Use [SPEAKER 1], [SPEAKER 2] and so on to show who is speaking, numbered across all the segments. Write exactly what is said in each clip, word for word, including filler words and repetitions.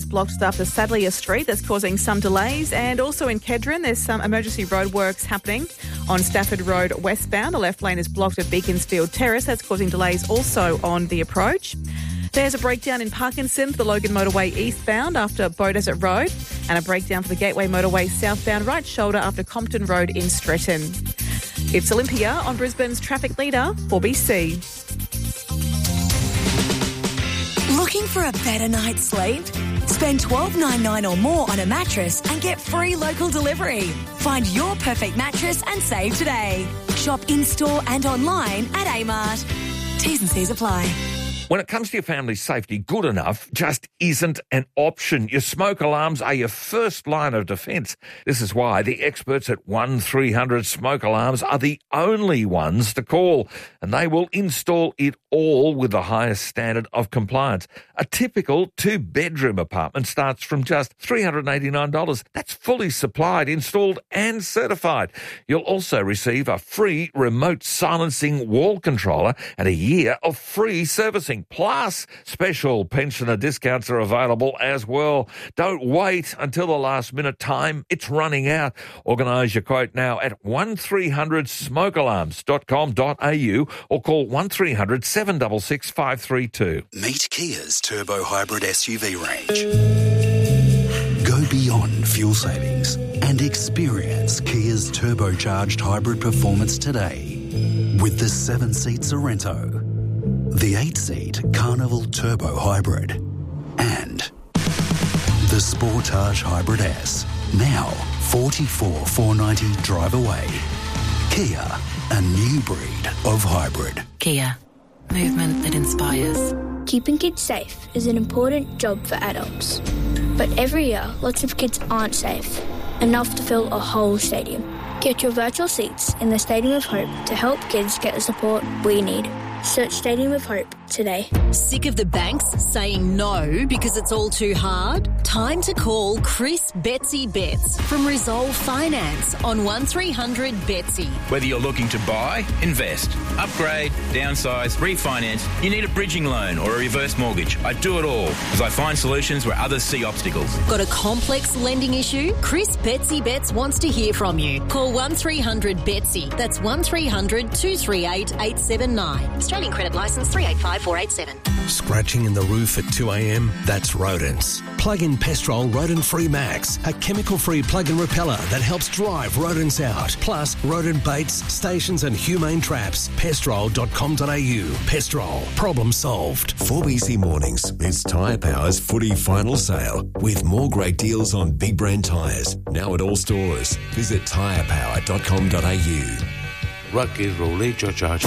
[SPEAKER 1] blocked after Sadlier Street. That's causing some delays. And also in Kedron, there's some emergency roadworks happening on Stafford Road westbound. The left lane is blocked at Beaconsfield Terrace. That's causing delays also on the approach. There's a breakdown in Parkinson for the Logan Motorway eastbound after Beaudesert Road, and a breakdown for the Gateway Motorway southbound right shoulder after Compton Road in Stretton. It's Olympia on Brisbane's traffic leader, four B C.
[SPEAKER 2] Looking for a better night's sleep? Spend twelve dollars ninety-nine or more on a mattress and get free local delivery. Find your perfect mattress and save today. Shop in-store and online at Amart. T's and C's apply.
[SPEAKER 3] When it comes to your family's safety, good enough just isn't an option. Your smoke alarms are your first line of defence. This is why the experts at one three hundred Smoke Alarms are the only ones to call, and they will install it all with the highest standard of compliance. A typical two-bedroom apartment starts from just three hundred eighty-nine dollars. That's fully supplied, installed and certified. You'll also receive a free remote silencing wall controller and a year of free servicing. Plus, special pensioner discounts are available as well. Don't wait until the last minute time. It's running out. Organise your quote now at one three hundred smoke alarms dot com dot a u or call one three hundred seven six six five three two.
[SPEAKER 4] Meet Kia's Turbo Hybrid S U V range. Go beyond fuel savings and experience Kia's turbocharged hybrid performance today with the seven-seat Sorento, the eight-seat Carnival Turbo Hybrid, and the Sportage Hybrid S. Now forty-four thousand four hundred ninety drive away. Kia, a new breed of hybrid.
[SPEAKER 5] Kia, movement that inspires.
[SPEAKER 6] Keeping kids safe is an important job for adults. But every year, lots of kids aren't safe, enough to fill a whole stadium. Get your virtual seats in the Stadium of Hope to help kids get the support we need. Search Stadium of Hope today.
[SPEAKER 7] Sick of the banks saying no because it's all too hard? Time to call Chris Betsy Betts from Resolve Finance on one three hundred Betsy.
[SPEAKER 8] Whether you're looking to buy, invest, upgrade, downsize, refinance, you need a bridging loan or a reverse mortgage. I do it all as I find solutions where others see obstacles.
[SPEAKER 7] Got a complex lending issue? Chris Betsy Betts wants to hear from you. Call one three hundred Betsy. That's one three hundred two three eight eight seven nine.
[SPEAKER 9] Australian credit licence three eight five four eight seven.
[SPEAKER 10] Scratching in the roof at two a m? That's rodents. Plug in Pestrol Rodent Free Max, a chemical-free plug-in repeller that helps drive rodents out. Plus, rodent baits, stations and humane traps. Pestrol dot com dot a u. Pestrol. Problem solved.
[SPEAKER 11] four B C Mornings, it's Tyre Power's footy final sale with more great deals on big brand tyres. Now at all stores. Visit tyre power dot com dot a u.
[SPEAKER 12] Rock and roll, cha-cha-cha.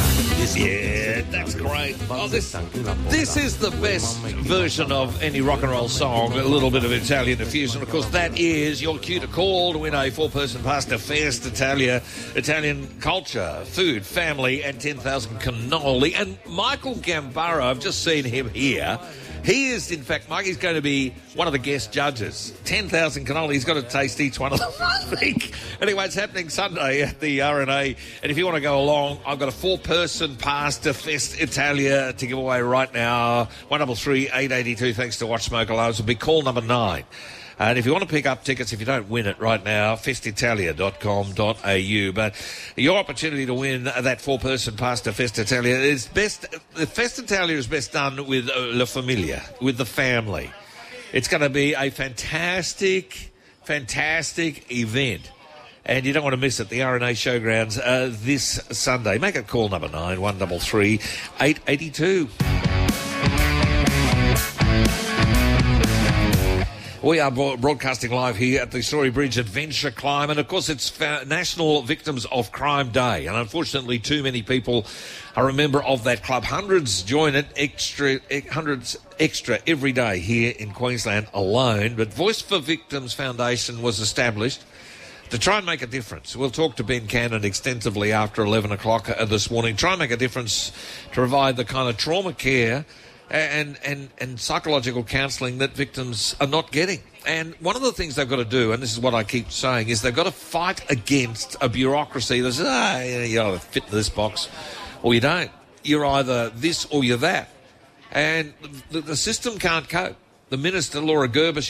[SPEAKER 3] Yeah, that's great. Oh, this, this is the best version of any rock and roll song, a little bit of Italian infusion. Of course, that is your cue to call to win a four-person pasta Festa Italia, Italian culture, food, family, and ten thousand cannoli. And Michael Gambaro, I've just seen him here. He is, in fact, Mike, he's going to be one of the guest judges. ten thousand cannoli, he's got to taste each one of them, I think. Anyway, it's happening Sunday at the R N A. And if you want to go along, I've got a four-person pasta Festa Italia to give away right now. one double three eight eight two, thanks to Watch Smoke Alarms. It'll be call number nine. And if you want to pick up tickets, if you don't win it right now, festa italia dot com dot a u. But your opportunity to win that four-person pasta Festa Italia is best. The Festa Italia is best done with uh, La Familia, with the family. It's going to be a fantastic, fantastic event. And you don't want to miss it, the R N A Showgrounds uh, this Sunday. Make a call number nine, one double three eight eight two. We are broadcasting live here at the Story Bridge Adventure Climb, and of course it's National Victims of Crime Day, and unfortunately too many people are a member of that club. Hundreds join it, extra, hundreds extra every day here in Queensland alone. But Voice for Victims Foundation was established to try and make a difference. We'll talk to Ben Cannon extensively after eleven o'clock this morning. Try and make a difference to provide the kind of trauma care and and and psychological counselling that victims are not getting. And one of the things they've got to do, and this is what I keep saying, is they've got to fight against a bureaucracy that says, ah, you either fit this box or you don't. You're either this or you're that. And the, the system can't cope. The Minister, Laura Gerber,